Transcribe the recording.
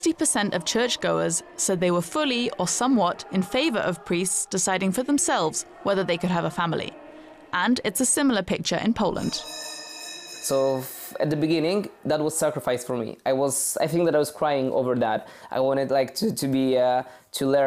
60% of churchgoers said they were fully or somewhat in favor of priests deciding for themselves whether they could have a family. And it's a similar picture in Poland. So at the beginning, that was sacrifice for me. I think that I was crying over that. I wanted to learn